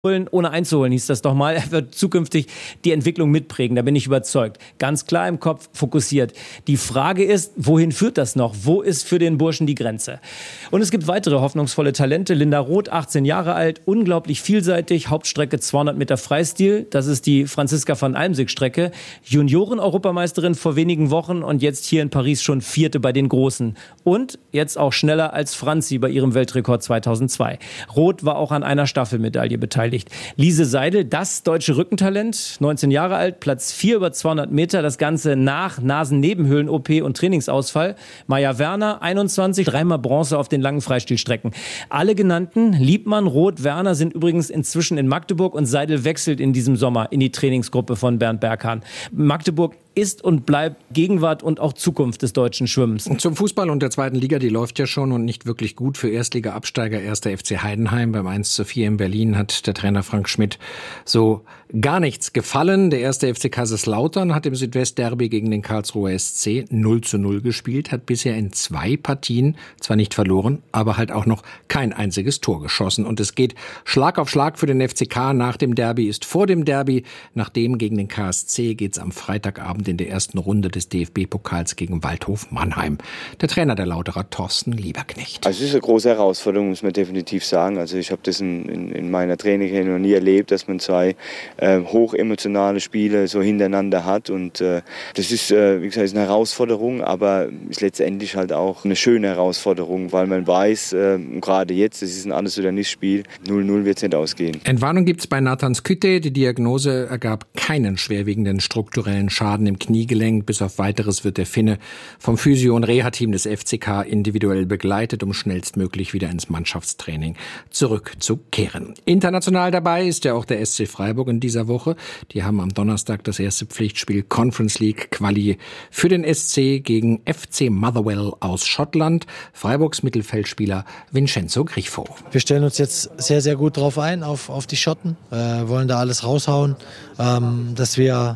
ohne einzuholen, hieß das doch mal. Er wird zukünftig die Entwicklung mitprägen, da bin ich überzeugt. Ganz klar im Kopf, fokussiert. Die Frage ist, wohin führt das noch? Wo ist für den Burschen die Grenze? Und es gibt weitere hoffnungsvolle Talente. Linda Roth, 18 Jahre alt, unglaublich vielseitig, Hauptstrecke 200 Meter Freistil. Das ist die Franziska van Almsick-Strecke. Junioren-Europameisterin vor wenigen Wochen und jetzt hier in Paris schon Vierte bei den Großen. Und jetzt auch schneller als Franzi bei ihrem Weltrekord 2002. Roth war auch an einer Staffelmedaille beteiligt. Lise Seidel, das deutsche Rückentalent, 19 Jahre alt, Platz 4 über 200 Meter, das Ganze nach Nasennebenhöhlen-OP und Trainingsausfall. Maja Werner, 21, dreimal Bronze auf den langen Freistilstrecken. Alle genannten, Liebmann, Roth, Werner, sind übrigens inzwischen in Magdeburg und Seidel wechselt in diesem Sommer in die Trainingsgruppe von Bernd Berghahn. Magdeburg ist und bleibt Gegenwart und auch Zukunft des deutschen Schwimmens. Und zum Fußball und der zweiten Liga, die läuft ja schon und nicht wirklich gut für Erstliga-Absteiger 1. FC Heidenheim. Beim 1:4 in Berlin hat der Trainer Frank Schmidt so gar nichts gefallen. Der 1. FC Kaiserslautern hat im Südwestderby gegen den Karlsruher SC 0:0 gespielt, hat bisher in 2 Partien zwar nicht verloren, aber halt auch noch kein einziges Tor geschossen. Und es geht Schlag auf Schlag für den FCK. Nach dem Derby ist vor dem Derby. Nach dem gegen den KSC geht's am Freitagabend in der ersten Runde des DFB-Pokals gegen Waldhof Mannheim. Der Trainer der Lauterer, Thorsten Lieberknecht. Also es ist eine große Herausforderung, muss man definitiv sagen. Also ich habe das in meiner Training noch nie erlebt, dass man 2 hochemotionale Spiele so hintereinander hat. Und das ist, wie gesagt, ist eine Herausforderung, aber ist letztendlich halt auch eine schöne Herausforderung, weil man weiß, gerade jetzt, das ist ein alles- oder nicht-Spiel, 0:0 wird es nicht ausgehen. Entwarnung gibt es bei Nathan Skytte. Die Diagnose ergab keinen schwerwiegenden strukturellen Schaden im Kniegelenk. Bis auf Weiteres wird der Finne vom Physio- und Reha-Team des FCK individuell begleitet, um schnellstmöglich wieder ins Mannschaftstraining zurückzukehren. International dabei ist ja auch der SC Freiburg in dieser Woche. Die haben am Donnerstag das erste Pflichtspiel Conference League Quali für den SC gegen FC Motherwell aus Schottland. Freiburgs Mittelfeldspieler Vincenzo Grifo. Wir stellen uns jetzt sehr, sehr gut drauf ein, auf die Schotten. Wollen da alles raushauen, dass wir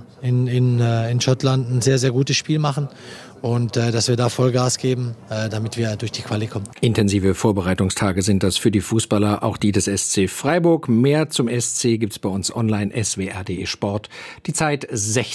in Schottland ein sehr, sehr gutes Spiel machen und dass wir da Vollgas geben, damit wir durch die Quali kommen. Intensive Vorbereitungstage sind das für die Fußballer, auch die des SC Freiburg. Mehr zum SC gibt's bei uns online, swr.de Sport. Die Zeit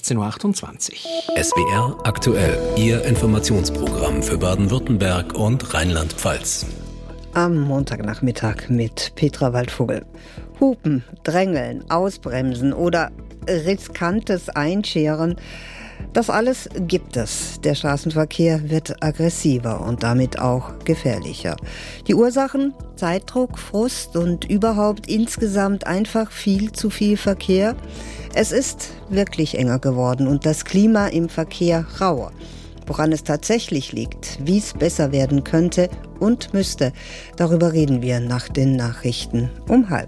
16:28 Uhr. SWR aktuell, Ihr Informationsprogramm für Baden-Württemberg und Rheinland-Pfalz. Am Montagnachmittag mit Petra Waldvogel. Hupen, Drängeln, Ausbremsen oder riskantes Einscheren. Das alles gibt es. Der Straßenverkehr wird aggressiver und damit auch gefährlicher. Die Ursachen? Zeitdruck, Frust und überhaupt insgesamt einfach viel zu viel Verkehr. Es ist wirklich enger geworden und das Klima im Verkehr rauer. Woran es tatsächlich liegt, wie es besser werden könnte und müsste, darüber reden wir nach den Nachrichten um 12:30.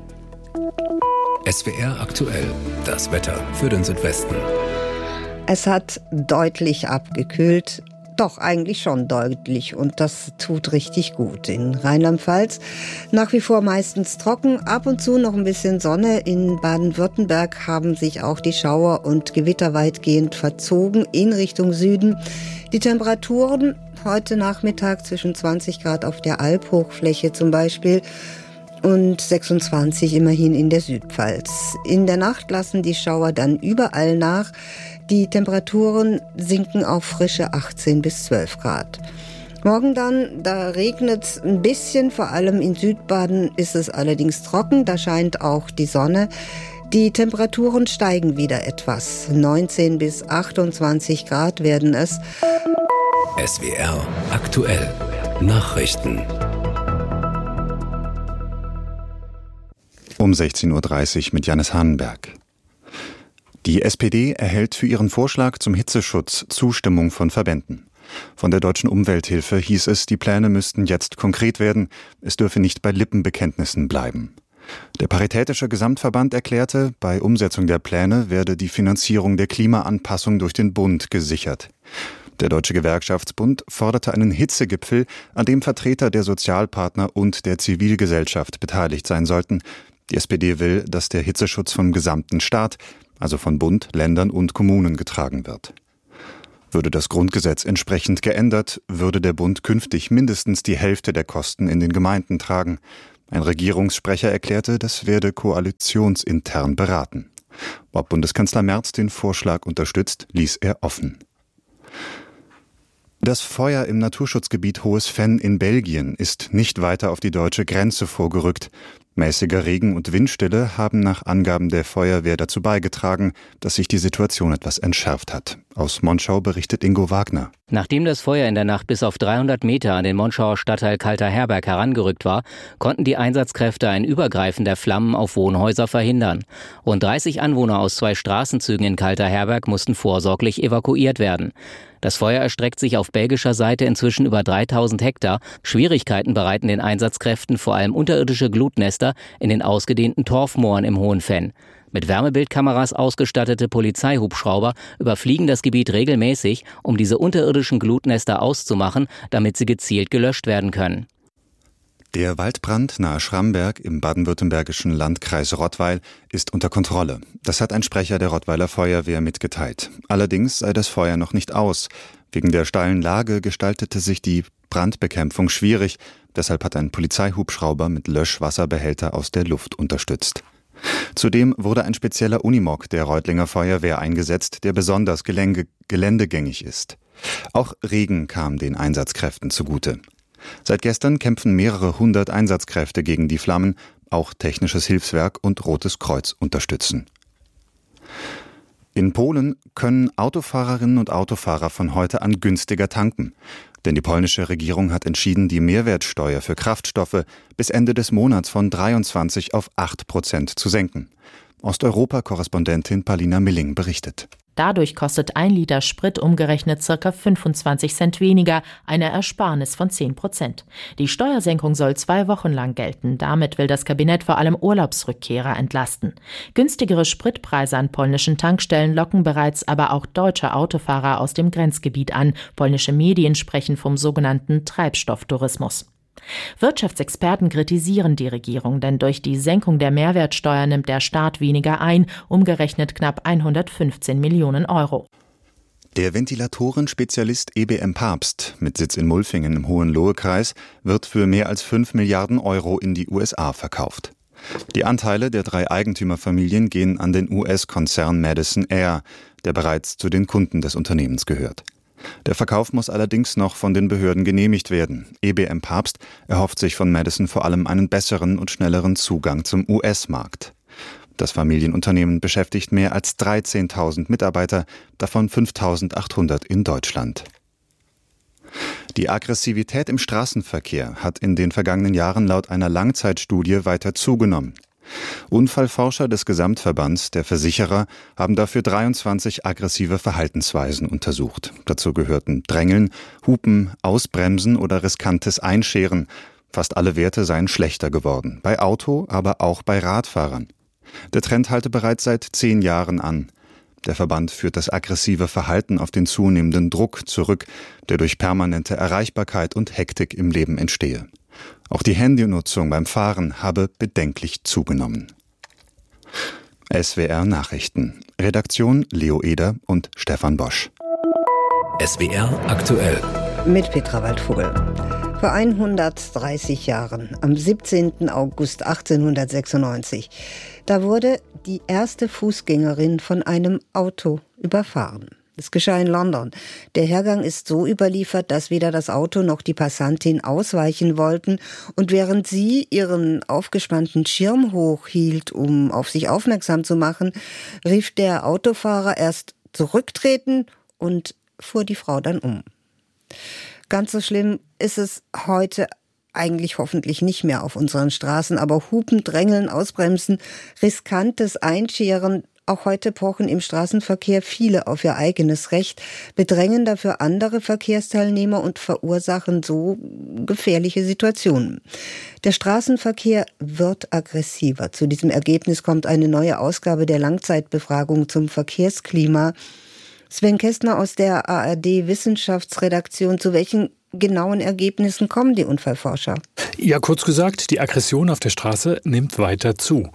SWR aktuell, das Wetter für den Südwesten. Es hat deutlich abgekühlt, doch eigentlich schon deutlich und das tut richtig gut. In Rheinland-Pfalz nach wie vor meistens trocken, ab und zu noch ein bisschen Sonne. In Baden-Württemberg haben sich auch die Schauer und Gewitter weitgehend verzogen in Richtung Süden. Die Temperaturen heute Nachmittag zwischen 20 Grad auf der Albhochfläche zum Beispiel und 26 immerhin in der Südpfalz. In der Nacht lassen die Schauer dann überall nach. Die Temperaturen sinken auf frische 18 bis 12 Grad. Morgen dann, da regnet es ein bisschen, vor allem in Südbaden ist es allerdings trocken, da scheint auch die Sonne. Die Temperaturen steigen wieder etwas. 19 bis 28 Grad werden es. SWR aktuell, Nachrichten. Um 16:30 Uhr mit Jannis Hahnenberg. Die SPD erhält für ihren Vorschlag zum Hitzeschutz Zustimmung von Verbänden. Von der Deutschen Umwelthilfe hieß es, die Pläne müssten jetzt konkret werden, es dürfe nicht bei Lippenbekenntnissen bleiben. Der Paritätische Gesamtverband erklärte, bei Umsetzung der Pläne werde die Finanzierung der Klimaanpassung durch den Bund gesichert. Der Deutsche Gewerkschaftsbund forderte einen Hitzegipfel, an dem Vertreter der Sozialpartner und der Zivilgesellschaft beteiligt sein sollten. Die SPD will, dass der Hitzeschutz vom gesamten Staat, also von Bund, Ländern und Kommunen getragen wird. Würde das Grundgesetz entsprechend geändert, würde der Bund künftig mindestens die Hälfte der Kosten in den Gemeinden tragen. Ein Regierungssprecher erklärte, das werde koalitionsintern beraten. Ob Bundeskanzler Merz den Vorschlag unterstützt, ließ er offen. Das Feuer im Naturschutzgebiet Hohes Venn in Belgien ist nicht weiter auf die deutsche Grenze vorgerückt. Mäßiger Regen und Windstille haben nach Angaben der Feuerwehr dazu beigetragen, dass sich die Situation etwas entschärft hat. Aus Monschau berichtet Ingo Wagner. Nachdem das Feuer in der Nacht bis auf 300 Meter an den Monschauer Stadtteil Kalter-Herberg herangerückt war, konnten die Einsatzkräfte ein Übergreifen der Flammen auf Wohnhäuser verhindern. Rund 30 Anwohner aus 2 Straßenzügen in Kalter-Herberg mussten vorsorglich evakuiert werden. Das Feuer erstreckt sich auf belgischer Seite inzwischen über 3000 Hektar. Schwierigkeiten bereiten den Einsatzkräften vor allem unterirdische Glutnester in den ausgedehnten Torfmooren im Hohen Venn. Mit Wärmebildkameras ausgestattete Polizeihubschrauber überfliegen das Gebiet regelmäßig, um diese unterirdischen Glutnester auszumachen, damit sie gezielt gelöscht werden können. Der Waldbrand nahe Schramberg im baden-württembergischen Landkreis Rottweil ist unter Kontrolle. Das hat ein Sprecher der Rottweiler Feuerwehr mitgeteilt. Allerdings sei das Feuer noch nicht aus. Wegen der steilen Lage gestaltete sich die Brandbekämpfung schwierig. Deshalb hat ein Polizeihubschrauber mit Löschwasserbehälter aus der Luft unterstützt. Zudem wurde ein spezieller Unimog der Reutlinger Feuerwehr eingesetzt, der besonders geländegängig ist. Auch Regen kam den Einsatzkräften zugute. Seit gestern kämpfen mehrere hundert Einsatzkräfte gegen die Flammen, auch Technisches Hilfswerk und Rotes Kreuz unterstützen. In Polen können Autofahrerinnen und Autofahrer von heute an günstiger tanken. Denn die polnische Regierung hat entschieden, die Mehrwertsteuer für Kraftstoffe bis Ende des Monats von 23 auf 8% zu senken. Osteuropa-Korrespondentin Palina Milling berichtet. Dadurch kostet 1 Liter Sprit umgerechnet ca. 25 Cent weniger, eine Ersparnis von 10%. Die Steuersenkung soll 2 Wochen lang gelten. Damit will das Kabinett vor allem Urlaubsrückkehrer entlasten. Günstigere Spritpreise an polnischen Tankstellen locken bereits aber auch deutsche Autofahrer aus dem Grenzgebiet an. Polnische Medien sprechen vom sogenannten Treibstofftourismus. Wirtschaftsexperten kritisieren die Regierung, denn durch die Senkung der Mehrwertsteuer nimmt der Staat weniger ein, umgerechnet knapp 115 Millionen Euro. Der Ventilatoren-Spezialist EBM Papst mit Sitz in Mulfingen im Hohenlohe-Kreis wird für mehr als 5 Milliarden Euro in die USA verkauft. Die Anteile der 3 Eigentümerfamilien gehen an den US-Konzern Madison Air, der bereits zu den Kunden des Unternehmens gehört. Der Verkauf muss allerdings noch von den Behörden genehmigt werden. EBM Papst erhofft sich von Madison vor allem einen besseren und schnelleren Zugang zum US-Markt. Das Familienunternehmen beschäftigt mehr als 13.000 Mitarbeiter, davon 5.800 in Deutschland. Die Aggressivität im Straßenverkehr hat in den vergangenen Jahren laut einer Langzeitstudie weiter zugenommen. Unfallforscher des Gesamtverbands der Versicherer haben dafür 23 aggressive Verhaltensweisen untersucht. Dazu gehörten Drängeln, Hupen, Ausbremsen oder riskantes Einscheren. Fast alle Werte seien schlechter geworden, bei Auto, aber auch bei Radfahrern. Der Trend halte bereits seit 10 Jahren an. Der Verband führt das aggressive Verhalten auf den zunehmenden Druck zurück, der durch permanente Erreichbarkeit und Hektik im Leben entstehe. Auch die Handynutzung beim Fahren habe bedenklich zugenommen. SWR Nachrichten. Redaktion Leo Eder und Stefan Bosch. SWR aktuell. Mit Petra Waldvogel. Vor 130 Jahren, am 17. August 1896, da wurde die erste Fußgängerin von einem Auto überfahren. Das geschah in London. Der Hergang ist so überliefert, dass weder das Auto noch die Passantin ausweichen wollten. Und während sie ihren aufgespannten Schirm hochhielt, um auf sich aufmerksam zu machen, rief der Autofahrer erst zurücktreten und fuhr die Frau dann um. Ganz so schlimm ist es heute eigentlich hoffentlich nicht mehr auf unseren Straßen, aber Hupen, Drängeln, Ausbremsen, riskantes Einscheren, auch heute pochen im Straßenverkehr viele auf ihr eigenes Recht, bedrängen dafür andere Verkehrsteilnehmer und verursachen so gefährliche Situationen. Der Straßenverkehr wird aggressiver. Zu diesem Ergebnis kommt eine neue Ausgabe der Langzeitbefragung zum Verkehrsklima. Sven Kästner aus der ARD-Wissenschaftsredaktion, zu welchen genauen Ergebnissen kommen die Unfallforscher? Ja, kurz gesagt, die Aggression auf der Straße nimmt weiter zu.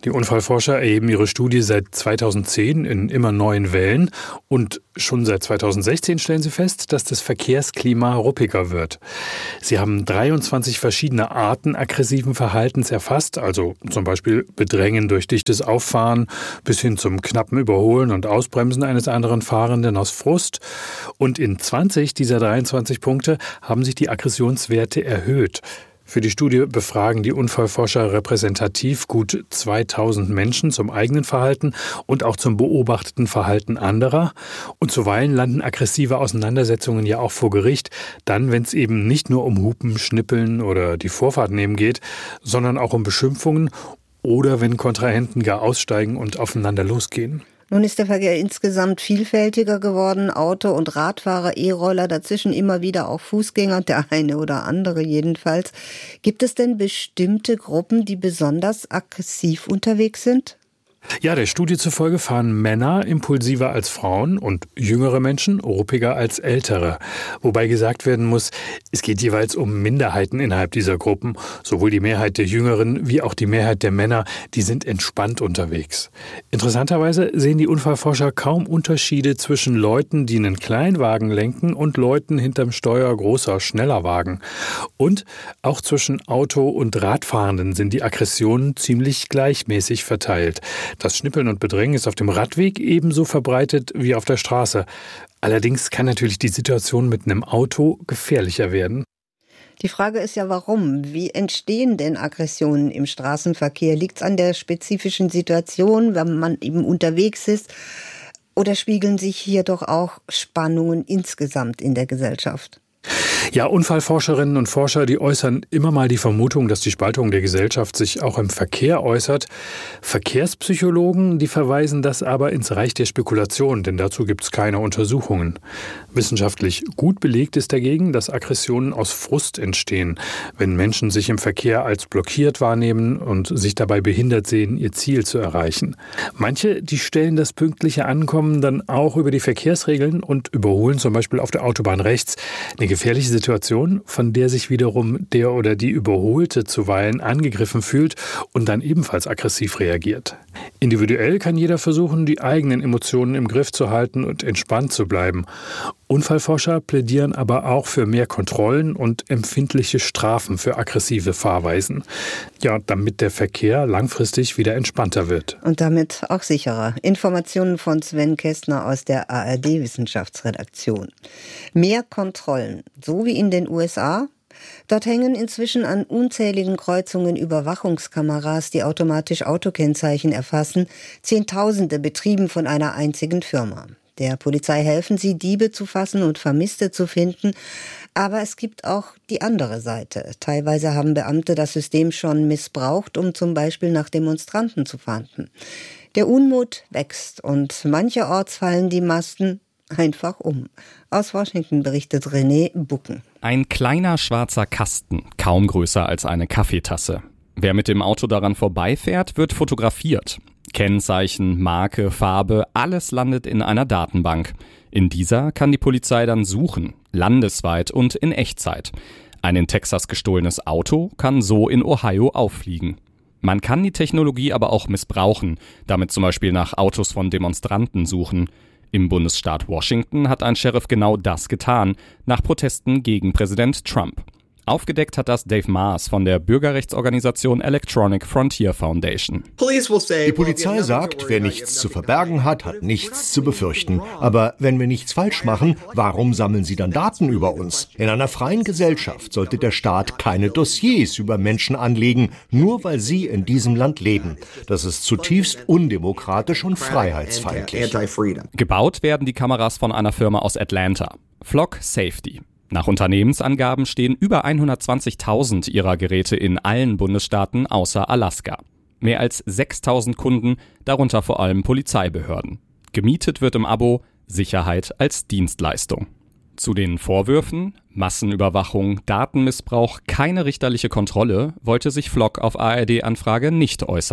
Die Unfallforscher erheben ihre Studie seit 2010 in immer neuen Wellen und schon seit 2016 stellen sie fest, dass das Verkehrsklima ruppiger wird. Sie haben 23 verschiedene Arten aggressiven Verhaltens erfasst, also zum Beispiel Bedrängen durch dichtes Auffahren bis hin zum knappen Überholen und Ausbremsen eines anderen Fahrenden aus Frust. Und in 20 dieser 23 Punkte haben sich die Aggressionswerte erhöht. Für die Studie befragen die Unfallforscher repräsentativ gut 2000 Menschen zum eigenen Verhalten und auch zum beobachteten Verhalten anderer. Und zuweilen landen aggressive Auseinandersetzungen ja auch vor Gericht, dann, wenn es eben nicht nur um Hupen, Schnippeln oder die Vorfahrt nehmen geht, sondern auch um Beschimpfungen oder wenn Kontrahenten gar aussteigen und aufeinander losgehen. Nun ist der Verkehr insgesamt vielfältiger geworden. Auto- und Radfahrer, E-Roller, dazwischen immer wieder auch Fußgänger, der eine oder andere jedenfalls. Gibt es denn bestimmte Gruppen, die besonders aggressiv unterwegs sind? Ja, der Studie zufolge fahren Männer impulsiver als Frauen und jüngere Menschen ruppiger als ältere. Wobei gesagt werden muss, es geht jeweils um Minderheiten innerhalb dieser Gruppen. Sowohl die Mehrheit der Jüngeren wie auch die Mehrheit der Männer, die sind entspannt unterwegs. Interessanterweise sehen die Unfallforscher kaum Unterschiede zwischen Leuten, die einen Kleinwagen lenken und Leuten hinterm Steuer großer, schneller Wagen. Und auch zwischen Auto- und Radfahrenden sind die Aggressionen ziemlich gleichmäßig verteilt. Das Schnippeln und Bedrängen ist auf dem Radweg ebenso verbreitet wie auf der Straße. Allerdings kann natürlich die Situation mit einem Auto gefährlicher werden. Die Frage ist ja, warum? Wie entstehen denn Aggressionen im Straßenverkehr? Liegt es an der spezifischen Situation, wenn man eben unterwegs ist? Oder spiegeln sich hier doch auch Spannungen insgesamt in der Gesellschaft? Ja, Unfallforscherinnen und Forscher, die äußern immer mal die Vermutung, dass die Spaltung der Gesellschaft sich auch im Verkehr äußert. Verkehrspsychologen, die verweisen das aber ins Reich der Spekulation, denn dazu gibt es keine Untersuchungen. Wissenschaftlich gut belegt ist dagegen, dass Aggressionen aus Frust entstehen, wenn Menschen sich im Verkehr als blockiert wahrnehmen und sich dabei behindert sehen, ihr Ziel zu erreichen. Manche, die stellen das pünktliche Ankommen dann auch über die Verkehrsregeln und überholen zum Beispiel auf der Autobahn rechts. Eine gefährliche Situation, von der sich wiederum der oder die Überholte zuweilen angegriffen fühlt und dann ebenfalls aggressiv reagiert. Individuell kann jeder versuchen, die eigenen Emotionen im Griff zu halten und entspannt zu bleiben. Unfallforscher plädieren aber auch für mehr Kontrollen und empfindliche Strafen für aggressive Fahrweisen. Ja, damit der Verkehr langfristig wieder entspannter wird. Und damit auch sicherer. Informationen von Sven Kästner aus der ARD-Wissenschaftsredaktion. Mehr Kontrollen, so wie in den USA. Dort hängen inzwischen an unzähligen Kreuzungen Überwachungskameras, die automatisch Autokennzeichen erfassen, Zehntausende betrieben von einer einzigen Firma. Der Polizei helfen sie, Diebe zu fassen und Vermisste zu finden. Aber es gibt auch die andere Seite. Teilweise haben Beamte das System schon missbraucht, um zum Beispiel nach Demonstranten zu fahnden. Der Unmut wächst und mancherorts fallen die Masten einfach um. Aus Washington berichtet René Bucken. Ein kleiner schwarzer Kasten, kaum größer als eine Kaffeetasse. Wer mit dem Auto daran vorbeifährt, wird fotografiert. Kennzeichen, Marke, Farbe, alles landet in einer Datenbank. In dieser kann die Polizei dann suchen, landesweit und in Echtzeit. Ein in Texas gestohlenes Auto kann so in Ohio auffliegen. Man kann die Technologie aber auch missbrauchen, damit zum Beispiel nach Autos von Demonstranten suchen. Im Bundesstaat Washington hat ein Sheriff genau das getan, nach Protesten gegen Präsident Trump. Aufgedeckt hat das Dave Maas von der Bürgerrechtsorganisation Electronic Frontier Foundation. Die Polizei sagt, wer nichts zu verbergen hat, hat nichts zu befürchten. Aber wenn wir nichts falsch machen, warum sammeln sie dann Daten über uns? In einer freien Gesellschaft sollte der Staat keine Dossiers über Menschen anlegen, nur weil sie in diesem Land leben. Das ist zutiefst undemokratisch und freiheitsfeindlich. Gebaut werden die Kameras von einer Firma aus Atlanta, Flock Safety. Nach Unternehmensangaben stehen über 120.000 ihrer Geräte in allen Bundesstaaten außer Alaska. Mehr als 6.000 Kunden, darunter vor allem Polizeibehörden. Gemietet wird im Abo Sicherheit als Dienstleistung. Zu den Vorwürfen, Massenüberwachung, Datenmissbrauch, keine richterliche Kontrolle, wollte sich Flock auf ARD-Anfrage nicht äußern.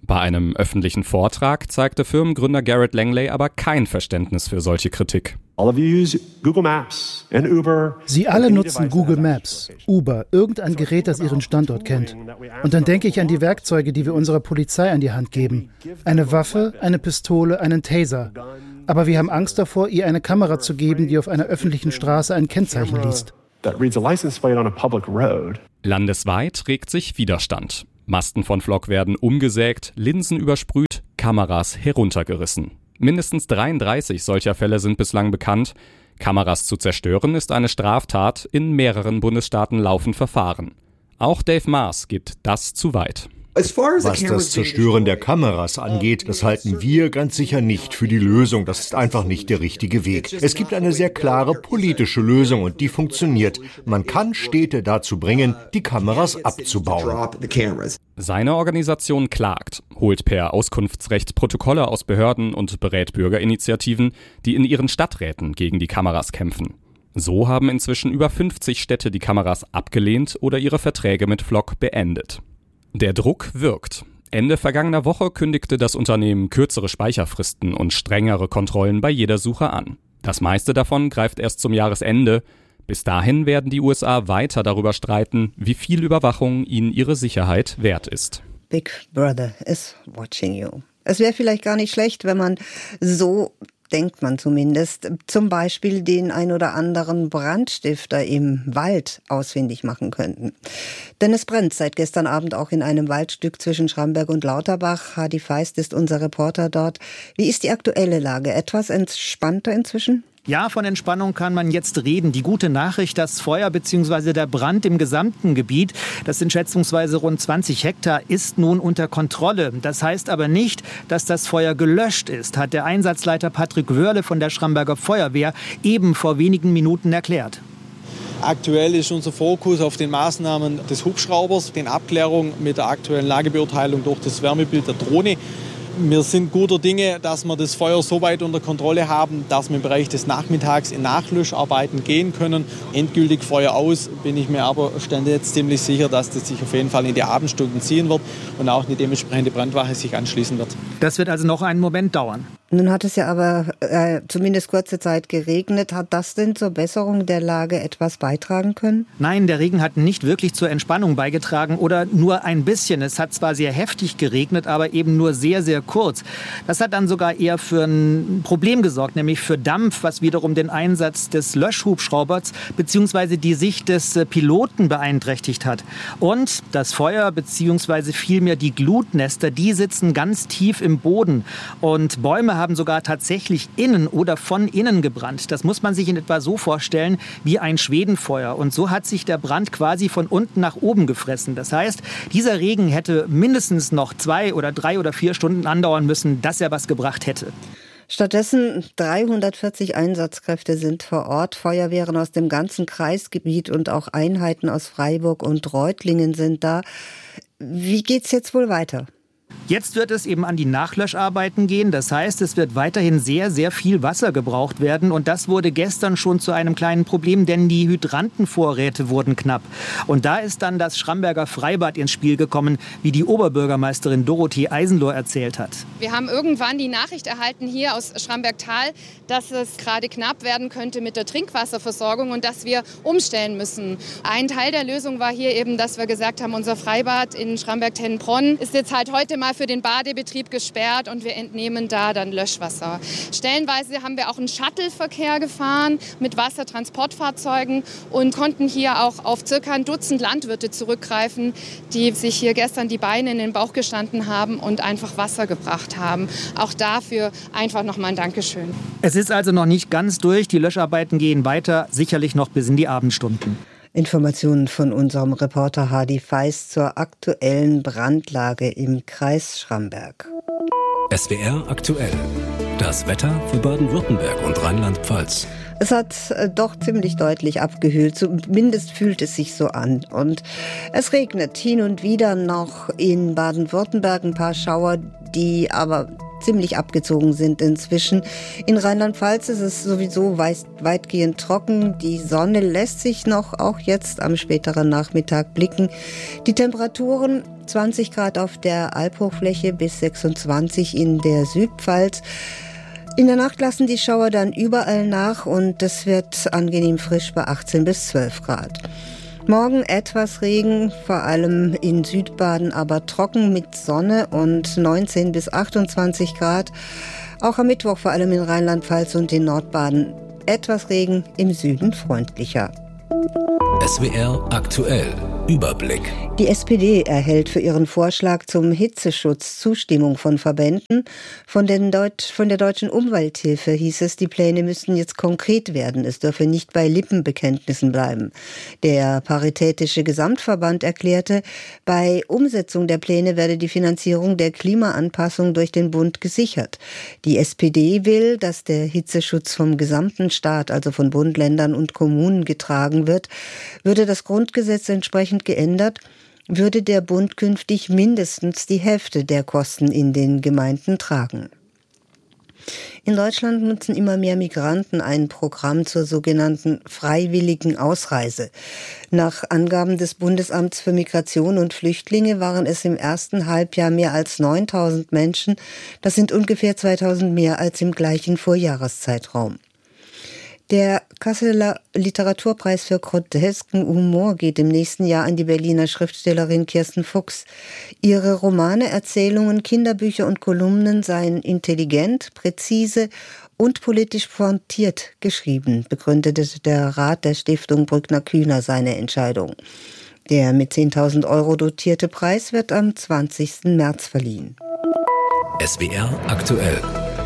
Bei einem öffentlichen Vortrag zeigte Firmengründer Garrett Langley aber kein Verständnis für solche Kritik. Sie alle nutzen Google Maps, Uber, irgendein Gerät, das Ihren Standort kennt. Und dann denke ich an die Werkzeuge, die wir unserer Polizei an die Hand geben. Eine Waffe, eine Pistole, einen Taser. Aber wir haben Angst davor, ihr eine Kamera zu geben, die auf einer öffentlichen Straße ein Kennzeichen liest. Landesweit regt sich Widerstand. Masten von Flock werden umgesägt, Linsen übersprüht, Kameras heruntergerissen. Mindestens 33 solcher Fälle sind bislang bekannt. Kameras zu zerstören ist eine Straftat. In mehreren Bundesstaaten laufen Verfahren. Auch Dave Maas geht das zu weit. Was das Zerstören der Kameras angeht, das halten wir ganz sicher nicht für die Lösung. Das ist einfach nicht der richtige Weg. Es gibt eine sehr klare politische Lösung und die funktioniert. Man kann Städte dazu bringen, die Kameras abzubauen. Seine Organisation klagt, holt per Auskunftsrecht Protokolle aus Behörden und berät Bürgerinitiativen, die in ihren Stadträten gegen die Kameras kämpfen. So haben inzwischen über 50 Städte die Kameras abgelehnt oder ihre Verträge mit Flock beendet. Der Druck wirkt. Ende vergangener Woche kündigte das Unternehmen kürzere Speicherfristen und strengere Kontrollen bei jeder Suche an. Das meiste davon greift erst zum Jahresende. Bis dahin werden die USA weiter darüber streiten, wie viel Überwachung ihnen ihre Sicherheit wert ist. Big Brother is watching you. Es wäre vielleicht gar nicht schlecht, wenn man so, denkt man zumindest, zum Beispiel den ein oder anderen Brandstifter im Wald ausfindig machen könnten. Denn es brennt seit gestern Abend auch in einem Waldstück zwischen Schramberg und Lauterbach. Hadi Feist ist unser Reporter dort. Wie ist die aktuelle Lage? Etwas entspannter inzwischen? Ja, von Entspannung kann man jetzt reden. Die gute Nachricht, das Feuer bzw. der Brand im gesamten Gebiet, das sind schätzungsweise rund 20 Hektar, ist nun unter Kontrolle. Das heißt aber nicht, dass das Feuer gelöscht ist, hat der Einsatzleiter Patrick Wörle von der Schramberger Feuerwehr eben vor wenigen Minuten erklärt. Aktuell ist unser Fokus auf den Maßnahmen des Hubschraubers, den Abklärungen mit der aktuellen Lagebeurteilung durch das Wärmebild der Drohne. Wir sind guter Dinge, dass wir das Feuer so weit unter Kontrolle haben, dass wir im Bereich des Nachmittags in Nachlöscharbeiten gehen können. Endgültig Feuer aus, bin ich mir aber jetzt ziemlich sicher, dass das sich auf jeden Fall in die Abendstunden ziehen wird und auch eine dementsprechende Brandwache sich anschließen wird. Das wird also noch einen Moment dauern. Nun hat es ja aber zumindest kurze Zeit geregnet. Hat das denn zur Besserung der Lage etwas beitragen können? Nein, der Regen hat nicht wirklich zur Entspannung beigetragen oder nur ein bisschen. Es hat zwar sehr heftig geregnet, aber eben nur sehr, sehr kurz. Das hat dann sogar eher für ein Problem gesorgt, nämlich für Dampf, was wiederum den Einsatz des Löschhubschraubers bzw. die Sicht des Piloten beeinträchtigt hat. Und das Feuer bzw. vielmehr die Glutnester, die sitzen ganz tief im Boden. Und Bäume haben sogar tatsächlich innen oder von innen gebrannt. Das muss man sich in etwa so vorstellen wie ein Schwedenfeuer. Und so hat sich der Brand quasi von unten nach oben gefressen. Das heißt, dieser Regen hätte mindestens noch 2 oder 3 oder 4 Stunden andauern müssen, dass er was gebracht hätte. Stattdessen 340 Einsatzkräfte sind vor Ort. Feuerwehren aus dem ganzen Kreisgebiet und auch Einheiten aus Freiburg und Reutlingen sind da. Wie geht's jetzt wohl weiter? Jetzt wird es eben an die Nachlöscharbeiten gehen. Das heißt, es wird weiterhin sehr, sehr viel Wasser gebraucht werden. Und das wurde gestern schon zu einem kleinen Problem, denn die Hydrantenvorräte wurden knapp. Und da ist dann das Schramberger Freibad ins Spiel gekommen, wie die Oberbürgermeisterin Dorothee Eisenlohr erzählt hat. Wir haben irgendwann die Nachricht erhalten hier aus Schramberg-Tal, dass es gerade knapp werden könnte mit der Trinkwasserversorgung und dass wir umstellen müssen. Ein Teil der Lösung war hier eben, dass wir gesagt haben, unser Freibad in Schramberg-Tennenbronn ist jetzt halt heute mal für den Badebetrieb gesperrt und wir entnehmen da dann Löschwasser. Stellenweise haben wir auch einen Shuttle-Verkehr gefahren mit Wassertransportfahrzeugen und konnten hier auch auf circa ein Dutzend Landwirte zurückgreifen, die sich hier gestern die Beine in den Bauch gestanden haben und einfach Wasser gebracht haben. Auch dafür einfach nochmal ein Dankeschön. Es ist also noch nicht ganz durch. Die Löscharbeiten gehen weiter, sicherlich noch bis in die Abendstunden. Informationen von unserem Reporter Hadi Feist zur aktuellen Brandlage im Kreis Schramberg. SWR aktuell. Das Wetter für Baden-Württemberg und Rheinland-Pfalz. Es hat doch ziemlich deutlich abgekühlt, zumindest fühlt es sich so an. Und es regnet hin und wieder noch in Baden-Württemberg ein paar Schauer, die aber ziemlich abgezogen sind inzwischen. In Rheinland-Pfalz ist es sowieso weitgehend trocken. Die Sonne lässt sich noch auch jetzt am späteren Nachmittag blicken. Die Temperaturen 20 Grad auf der Albhochfläche bis 26 in der Südpfalz. In der Nacht lassen die Schauer dann überall nach und es wird angenehm frisch bei 18 bis 12 Grad. Morgen etwas Regen, vor allem in Südbaden, aber trocken mit Sonne und 19 bis 28 Grad. Auch am Mittwoch vor allem in Rheinland-Pfalz und in Nordbaden etwas Regen, im Süden freundlicher. SWR aktuell. Überblick. Die SPD erhält für ihren Vorschlag zum Hitzeschutz Zustimmung von Verbänden. Von der Deutschen Umwelthilfe hieß es, die Pläne müssten jetzt konkret werden. Es dürfe nicht bei Lippenbekenntnissen bleiben. Der Paritätische Gesamtverband erklärte, bei Umsetzung der Pläne werde die Finanzierung der Klimaanpassung durch den Bund gesichert. Die SPD will, dass der Hitzeschutz vom gesamten Staat, also von Bund, Ländern und Kommunen getragen wird. Würde das Grundgesetz entsprechend geändert, würde der Bund künftig mindestens die Hälfte der Kosten in den Gemeinden tragen. In Deutschland nutzen immer mehr Migranten ein Programm zur sogenannten freiwilligen Ausreise. Nach Angaben des Bundesamts für Migration und Flüchtlinge waren es im ersten Halbjahr mehr als 9.000 Menschen. Das sind ungefähr 2.000 mehr als im gleichen Vorjahreszeitraum. Der Kasseler Literaturpreis für grotesken Humor geht im nächsten Jahr an die Berliner Schriftstellerin Kirsten Fuchs. Ihre Romane, Erzählungen, Kinderbücher und Kolumnen seien intelligent, präzise und politisch pointiert geschrieben, begründete der Rat der Stiftung Brückner-Kühner seine Entscheidung. Der mit 10.000 € dotierte Preis wird am 20. März verliehen. SWR aktuell.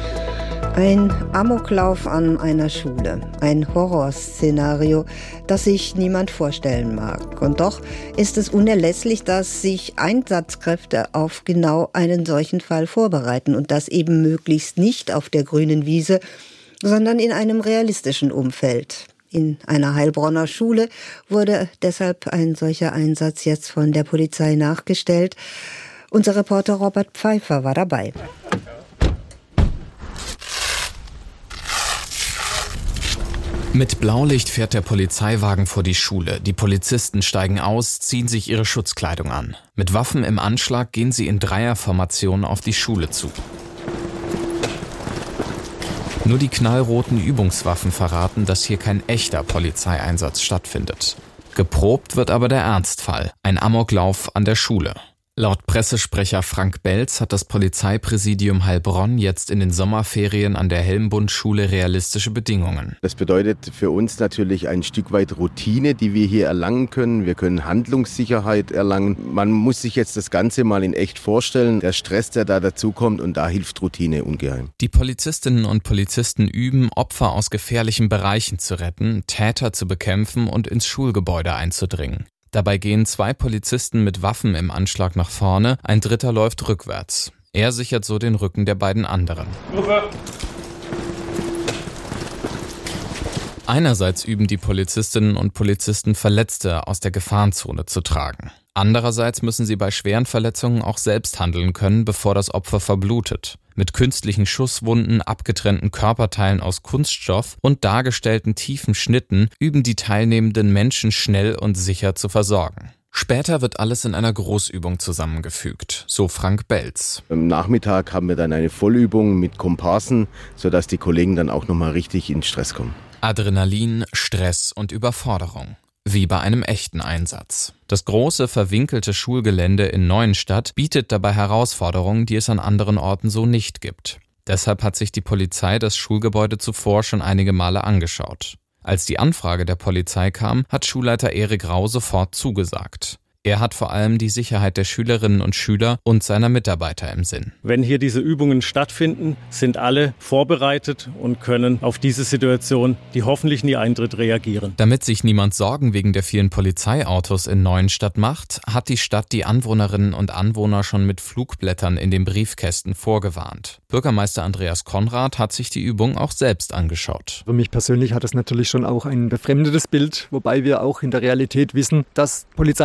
Ein Amoklauf an einer Schule. Ein Horrorszenario, das sich niemand vorstellen mag. Und doch ist es unerlässlich, dass sich Einsatzkräfte auf genau einen solchen Fall vorbereiten und das eben möglichst nicht auf der grünen Wiese, sondern in einem realistischen Umfeld. In einer Heilbronner Schule wurde deshalb ein solcher Einsatz jetzt von der Polizei nachgestellt. Unser Reporter Robert Pfeiffer war dabei. Mit Blaulicht fährt der Polizeiwagen vor die Schule. Die Polizisten steigen aus, ziehen sich ihre Schutzkleidung an. Mit Waffen im Anschlag gehen sie in Dreierformation auf die Schule zu. Nur die knallroten Übungswaffen verraten, dass hier kein echter Polizeieinsatz stattfindet. Geprobt wird aber der Ernstfall, ein Amoklauf an der Schule. Laut Pressesprecher Frank Belz hat das Polizeipräsidium Heilbronn jetzt in den Sommerferien an der Helmbund-Schule realistische Bedingungen. Das bedeutet für uns natürlich ein Stück weit Routine, die wir hier erlangen können. Wir können Handlungssicherheit erlangen. Man muss sich jetzt das Ganze mal in echt vorstellen. Der Stress, der da dazukommt, und da hilft Routine ungeheim. Die Polizistinnen und Polizisten üben, Opfer aus gefährlichen Bereichen zu retten, Täter zu bekämpfen und ins Schulgebäude einzudringen. Dabei gehen 2 Polizisten mit Waffen im Anschlag nach vorne, ein dritter läuft rückwärts. Er sichert so den Rücken der beiden anderen. Einerseits üben die Polizistinnen und Polizisten, Verletzte aus der Gefahrenzone zu tragen. Andererseits müssen sie bei schweren Verletzungen auch selbst handeln können, bevor das Opfer verblutet. Mit künstlichen Schusswunden, abgetrennten Körperteilen aus Kunststoff und dargestellten tiefen Schnitten üben die teilnehmenden Menschen schnell und sicher zu versorgen. Später wird alles in einer Großübung zusammengefügt, so Frank Belz. Am Nachmittag haben wir dann eine Vollübung mit Komparsen, sodass die Kollegen dann auch nochmal richtig in Stress kommen. Adrenalin, Stress und Überforderung. Wie bei einem echten Einsatz. Das große, verwinkelte Schulgelände in Neuenstadt bietet dabei Herausforderungen, die es an anderen Orten so nicht gibt. Deshalb hat sich die Polizei das Schulgebäude zuvor schon einige Male angeschaut. Als die Anfrage der Polizei kam, hat Schulleiter Erik Rau sofort zugesagt. Er hat vor allem die Sicherheit der Schülerinnen und Schüler und seiner Mitarbeiter im Sinn. Wenn hier diese Übungen stattfinden, sind alle vorbereitet und können auf diese Situation, die hoffentlich nie eintritt, reagieren. Damit sich niemand Sorgen wegen der vielen Polizeiautos in Neuenstadt macht, hat die Stadt die Anwohnerinnen und Anwohner schon mit Flugblättern in den Briefkästen vorgewarnt. Bürgermeister Andreas Konrad hat sich die Übung auch selbst angeschaut. Für mich persönlich hat es natürlich schon auch ein befremdetes Bild, wobei wir auch in der Realität wissen, dass Polizeieinsätze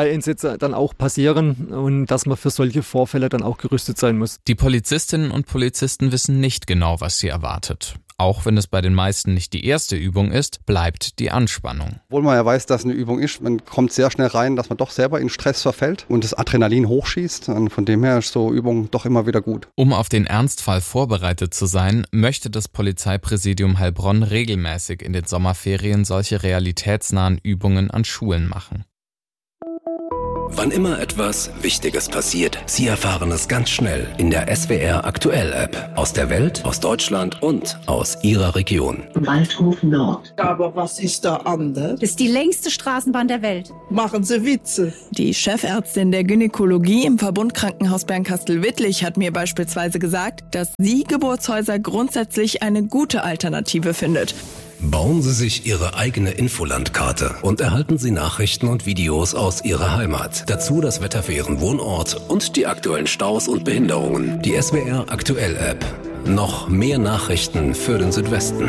dann auch passieren und dass man für solche Vorfälle dann auch gerüstet sein muss. Die Polizistinnen und Polizisten wissen nicht genau, was sie erwartet. Auch wenn es bei den meisten nicht die erste Übung ist, bleibt die Anspannung. Obwohl man ja weiß, dass es eine Übung ist, man kommt sehr schnell rein, dass man doch selber in Stress verfällt und das Adrenalin hochschießt. Und von dem her ist so Übung doch immer wieder gut. Um auf den Ernstfall vorbereitet zu sein, möchte das Polizeipräsidium Heilbronn regelmäßig in den Sommerferien solche realitätsnahen Übungen an Schulen machen. Wann immer etwas Wichtiges passiert, Sie erfahren es ganz schnell in der SWR Aktuell App. Aus der Welt, aus Deutschland und aus Ihrer Region. Waldhof Nord. Aber was ist da anders? Das ist die längste Straßenbahn der Welt. Machen Sie Witze. Die Chefärztin der Gynäkologie im Verbundkrankenhaus Bernkastel-Wittlich hat mir beispielsweise gesagt, dass sie Geburtshäuser grundsätzlich eine gute Alternative findet. Bauen Sie sich Ihre eigene Infolandkarte und erhalten Sie Nachrichten und Videos aus Ihrer Heimat. Dazu das Wetter für Ihren Wohnort und die aktuellen Staus und Behinderungen. Die SWR Aktuell App. Noch mehr Nachrichten für den Südwesten.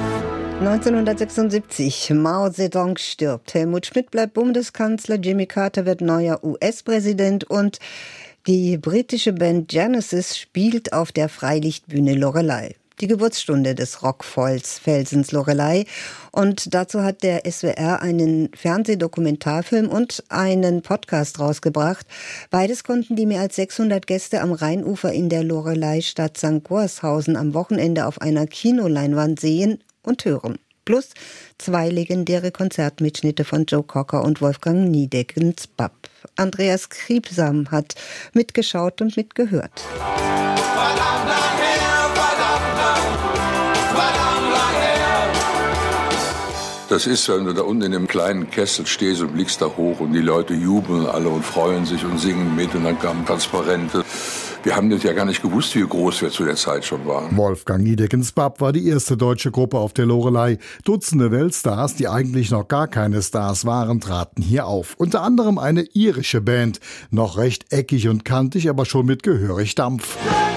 1976, Mao Zedong stirbt. Helmut Schmidt bleibt Bundeskanzler, Jimmy Carter wird neuer US-Präsident und die britische Band Genesis spielt auf der Freilichtbühne Loreley. Die Geburtsstunde des Rockfelsens Loreley. Und dazu hat der SWR einen Fernsehdokumentarfilm und einen Podcast rausgebracht. Beides konnten die mehr als 600 Gäste am Rheinufer in der Loreley-Stadt St. Gorshausen am Wochenende auf einer Kinoleinwand sehen und hören. Plus 2 legendäre Konzertmitschnitte von Joe Cocker und Wolfgang Niedeckens Bab. Andreas Kriebsam hat mitgeschaut und mitgehört. Das ist, wenn du da unten in dem kleinen Kessel stehst und blickst da hoch und die Leute jubeln alle und freuen sich und singen mit und dann kamen Transparente. Wir haben das ja gar nicht gewusst, wie groß wir zu der Zeit schon waren. Wolfgang Niedeckens Bab war die erste deutsche Gruppe auf der Loreley. Dutzende Weltstars, die eigentlich noch gar keine Stars waren, traten hier auf. Unter anderem eine irische Band. Noch recht eckig und kantig, aber schon mit gehörig Dampf.